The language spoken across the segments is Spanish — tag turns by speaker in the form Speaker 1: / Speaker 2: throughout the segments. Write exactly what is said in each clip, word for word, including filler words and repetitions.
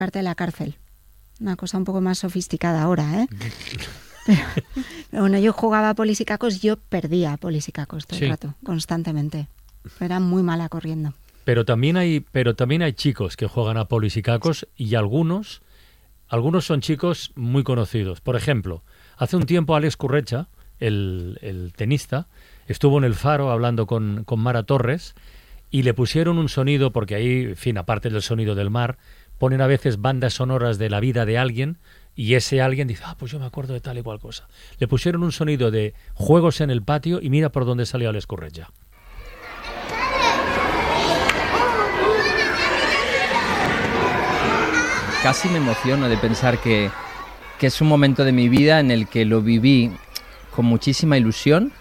Speaker 1: parte de la cárcel. Una cosa un poco más sofisticada ahora, ¿eh? Pero, pero bueno, yo jugaba a polis y cacos, yo perdía a polis y cacos todo sí. el rato, constantemente. Era muy mala corriendo.
Speaker 2: Pero también hay, pero también hay chicos que juegan a polis y cacos y algunos, algunos son chicos muy conocidos. Por ejemplo, hace un tiempo Alex Currecha, el, el tenista, estuvo en El Faro hablando con, con Mara Torres y le pusieron un sonido, porque ahí, en fin, aparte del sonido del mar, ponen a veces bandas sonoras de la vida de alguien y ese alguien dice, ah, pues yo me acuerdo de tal y cual cosa. Le pusieron un sonido de juegos en el patio y mira por dónde salió Alex Currecha.
Speaker 3: Casi me emociono de pensar que, que es un momento de mi vida en el que lo viví con muchísima ilusión,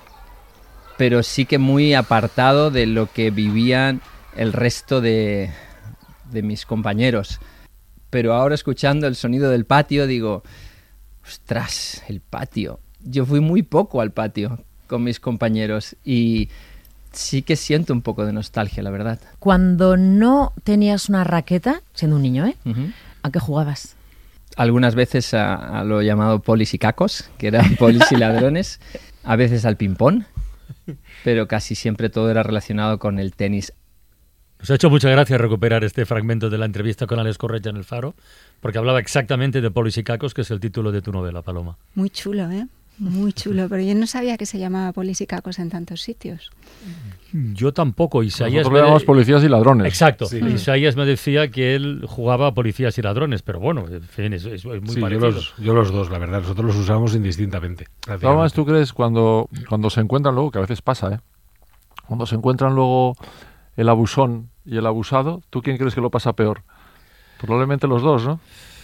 Speaker 3: pero sí que muy apartado de lo que vivían el resto de, de mis compañeros. Pero ahora, escuchando el sonido del patio, digo, ostras, el patio. Yo fui muy poco al patio con mis compañeros y sí que siento un poco de nostalgia, la verdad.
Speaker 4: Cuando no tenías una raqueta, siendo un niño, ¿eh? Uh-huh. ¿A qué jugabas?
Speaker 3: Algunas veces a, a lo llamado polis y cacos, que eran polis y ladrones. A veces al ping-pong, pero casi siempre todo era relacionado con el tenis.
Speaker 2: Nos ha hecho mucha gracia recuperar este fragmento de la entrevista con Alex Currecha en El Faro, porque hablaba exactamente de polis y cacos, que es el título de tu novela, Paloma.
Speaker 1: Muy chulo, ¿eh? Muy chulo, pero yo no sabía que se llamaba polis y cacos en tantos sitios.
Speaker 2: Yo tampoco. Isaías
Speaker 5: Nosotros le llamamos de... policías y ladrones.
Speaker 2: Exacto. Sí. Isaías me decía que él jugaba a policías y ladrones, pero bueno, en fin, es, es muy
Speaker 6: sí,
Speaker 2: parecido.
Speaker 6: Yo los, yo los dos, la verdad. Nosotros los usamos indistintamente.
Speaker 5: Paloma, ¿tú crees cuando, cuando se encuentran luego, que a veces pasa, ¿eh? Cuando se encuentran luego el abusón y el abusado, ¿tú quién crees que lo pasa peor? Probablemente los dos, ¿no?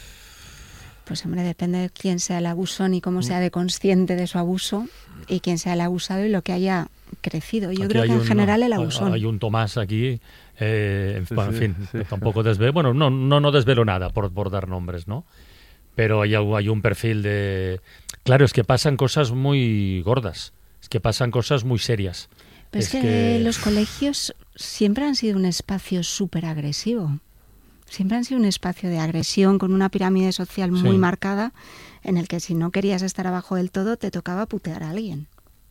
Speaker 1: Pues hombre, depende de quién sea el abusón y cómo sea de consciente de su abuso y quién sea el abusado y lo que haya crecido. Yo aquí creo que en un, general el abusón.
Speaker 2: Hay un Tomás aquí, eh, en,
Speaker 5: sí,
Speaker 2: bueno,
Speaker 5: sí,
Speaker 2: en fin,
Speaker 5: sí.
Speaker 2: tampoco desvelo, bueno, no, no, no desvelo nada por, por dar nombres, ¿no? Pero hay, hay un perfil de... Claro, es que pasan cosas muy gordas, es que pasan cosas muy serias.
Speaker 1: Pero es, es que, que los colegios siempre han sido un espacio súper agresivo. Siempre han sido un espacio de agresión con una pirámide social muy sí. marcada en el que si no querías estar abajo del todo te tocaba putear a alguien.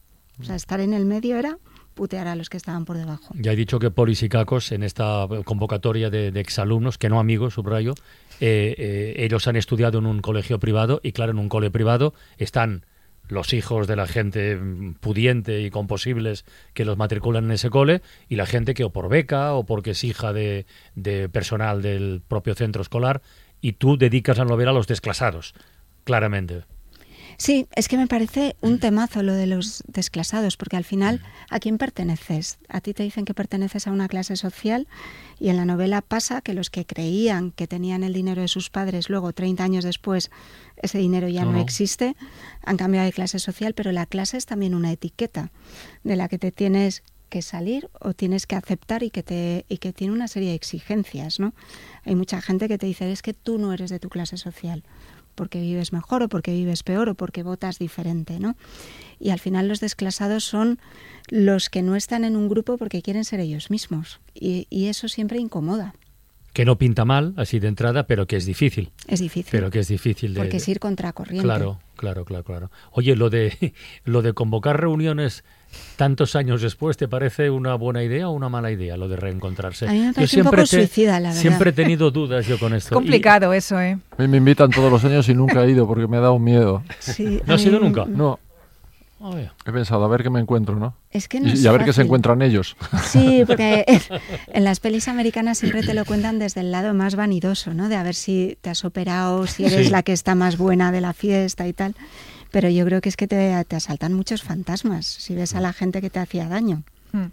Speaker 1: O sea, estar en el medio era putear a los que estaban por debajo.
Speaker 2: Ya he dicho que polis y cacos en esta convocatoria de, de exalumnos, que no amigos, subrayo, eh, eh, ellos han estudiado en un colegio privado y claro, en un cole privado están los hijos de la gente pudiente y con posibles que los matriculan en ese cole y la gente que o por beca o porque es hija de, de personal del propio centro escolar y tú dedicas la novela a los desclasados, claramente.
Speaker 1: Sí, es que me parece un temazo lo de los desclasados, porque al final, ¿a quién perteneces? A ti te dicen que perteneces a una clase social y en la novela pasa que los que creían que tenían el dinero de sus padres, luego treinta años después ese dinero ya no, no existe, han cambiado de clase social, pero la clase es también una etiqueta de la que te tienes que salir o tienes que aceptar y que te y que tiene una serie de exigencias, ¿no? Hay mucha gente que te dice, es que tú no eres de tu clase social, porque vives mejor o porque vives peor o porque votas diferente, ¿no? Y al final los desclasados son los que no están en un grupo porque quieren ser ellos mismos y, y eso siempre incomoda.
Speaker 2: Que no pinta mal, así de entrada, pero que es difícil.
Speaker 1: Es difícil.
Speaker 2: Pero que es difícil de...
Speaker 1: Porque es ir contracorriente.
Speaker 2: Claro, claro, claro, claro. Oye, lo de, lo de convocar reuniones tantos años después, ¿te parece una buena idea o una mala idea lo de reencontrarse?
Speaker 1: A mí me parece un poco
Speaker 2: te,
Speaker 1: suicida, la verdad.
Speaker 2: Siempre he tenido dudas yo con esto.
Speaker 7: Es complicado y, eso, ¿eh?
Speaker 5: A mí me invitan todos los años y nunca he ido porque me da un miedo.
Speaker 1: Sí,
Speaker 2: ¿No has ido nunca?
Speaker 5: No. Oh, yeah. He pensado, a ver qué me encuentro, ¿no?
Speaker 1: Es que no
Speaker 5: y,
Speaker 1: es
Speaker 5: y a ver
Speaker 1: fácil.
Speaker 5: qué se encuentran ellos.
Speaker 1: Sí, porque en las pelis americanas siempre te lo cuentan desde el lado más vanidoso, ¿no? De a ver si te has operado, si eres sí. la que está más buena de la fiesta y tal. Pero yo creo que es que te, te asaltan muchos fantasmas si ves a la gente que te hacía daño.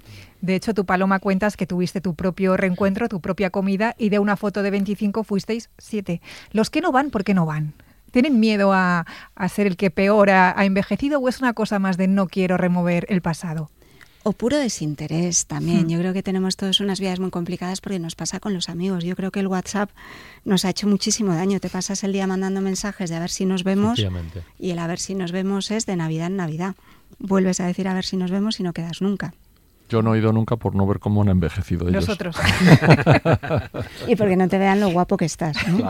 Speaker 7: De hecho, tú, Paloma, cuentas que tuviste tu propio reencuentro, tu propia comida, y de una foto de veinticinco fuisteis siete. ¿Los que no van, por qué no van? ¿Tienen miedo a, a ser el que peor ha, ha envejecido o es una cosa más de no quiero remover el pasado?
Speaker 1: O puro desinterés también. Hmm. Yo creo que tenemos todos unas vidas muy complicadas porque nos pasa con los amigos. Yo creo que el WhatsApp nos ha hecho muchísimo daño. Te pasas el día mandando mensajes de a ver si nos vemos y el a ver si nos vemos es de Navidad en Navidad. Vuelves a decir a ver si nos vemos y no quedas nunca.
Speaker 5: Yo no he ido nunca por no ver cómo han envejecido ellos.
Speaker 7: Nosotros.
Speaker 1: Y porque no te vean lo guapo que estás, ¿no?